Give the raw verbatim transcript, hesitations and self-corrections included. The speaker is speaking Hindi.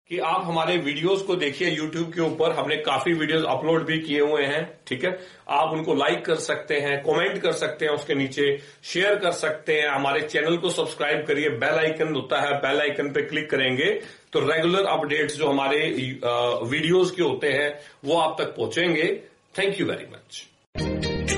कि आप हमारे वीडियोस को देखिए यूट्यूब के ऊपर, हमने काफी वीडियोस अपलोड भी किए हुए हैं। ठीक है, आप उनको लाइक कर सकते हैं, कमेंट कर सकते हैं, उसके नीचे शेयर कर सकते हैं। हमारे चैनल को सब्सक्राइब करिए, बेल आइकन होता है, बेल आइकन पे क्लिक करेंगे तो रेगुलर अपडेट्स जो हमारे वीडियोस के होते हैं वो आप तक पहुंचेंगे। Thank you very much.